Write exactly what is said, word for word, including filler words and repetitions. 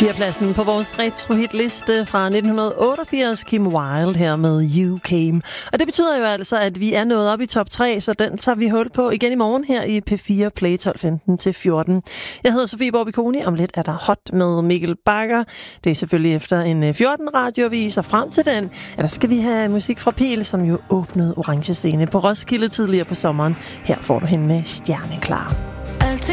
Fjerdepladsen på vores retro-hit-liste fra nitten otteogfirs, Kim Wilde her med You Came. Og det betyder jo altså, at vi er nået op i top tre, så den tager vi hul på igen i morgen her i P fire Play tolv femten til fjorten. Jeg hedder Sofie Borbiconi. Om lidt er der Hot med Mikkel Bakker. Det er selvfølgelig efter en fjorten radioavis, og frem til den, ja, der skal vi have musik fra Pil, som jo åbnede Orange Scene på Roskilde tidligere på sommeren. Her får du hende med Stjerneklar.